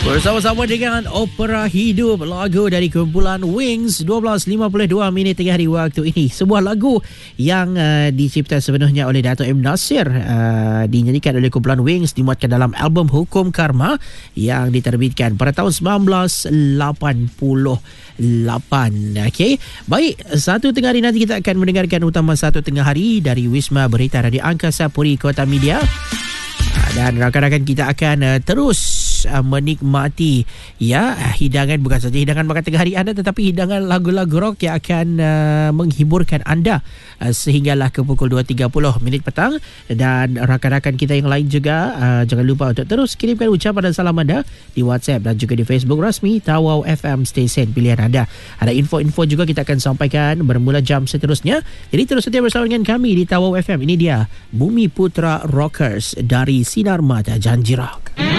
Bersama-sama dengan Opera Hidup, lagu dari kumpulan Wings. 12.52 minit tengah hari waktu ini. Sebuah lagu yang dicipta sepenuhnya oleh Dato' M. Nasir, dinyanyikan oleh kumpulan Wings, dimuatkan dalam album Hukum Karma yang diterbitkan pada tahun 1988. Okey, baik, satu tengah hari nanti kita akan mendengarkan utama satu tengah hari dari Wisma Berita Radio Angkasa Puri Kota Media. Dan rakan-rakan kita akan terus menikmati hidangan, bukan saja hidangan makan tengah hari anda, tetapi hidangan lagu-lagu rock yang akan menghiburkan anda sehinggalah ke pukul 2.30 minit petang. Dan rakan-rakan kita yang lain juga jangan lupa untuk terus kirimkan ucapan dan salam anda di WhatsApp dan juga di Facebook rasmi Tawau FM Stesen pilihan anda. Ada info-info juga kita akan sampaikan bermula jam seterusnya. Jadi terus setia bersama dengan kami di Tawau FM. Ini dia Bumi Putra Rockers dari Sinar Mata Janji Rock.